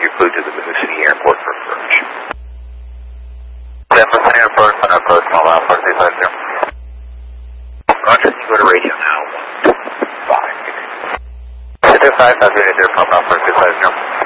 you flew to the Sioux City Airport for approach. San Francisco Airport, on approach, Small Alpha 4250. Roger, you go to radio now, 125. 225, South Unit 0, Alpha 4250.